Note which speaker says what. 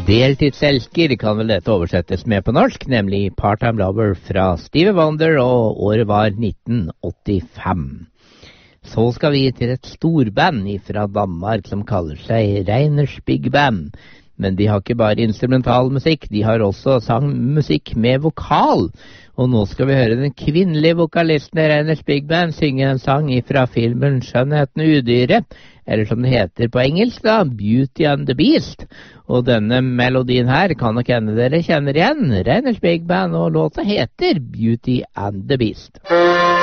Speaker 1: Deltidselsker kan vel dette oversettes med på norsk, nemlig Part-Time Lover fra Stevie Wonder, og året var 1985. Så skal vi til et storband fra Danmark som kaller seg Reiners Big Band. Men de har ikke bare instrumental musikk, de har også sangmusikk med vokal. Og nå skal vi høre den kvinnelige vokalisten i Reiners Big Band synge en sang fra filmen Skjønnheten og udyret, eller som det heter på engelsk da, Beauty and the Beast. Og denne melodien her kan nok hende dere kjenner igjen, Reiners Big Band, og låta heter Beauty and the Beast.